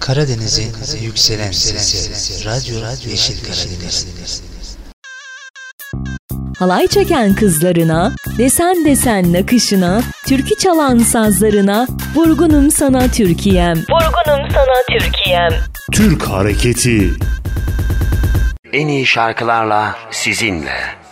Karadeniz'in yükselen sesi, Radyo Yeşil Karadeniz. Halay çeken kızlarına, desen desen nakışına, türkü çalan sazlarına, vurgunum sana Türkiye'm. Vurgunum sana Türkiye'm. Türk hareketi. En iyi şarkılarla sizinle.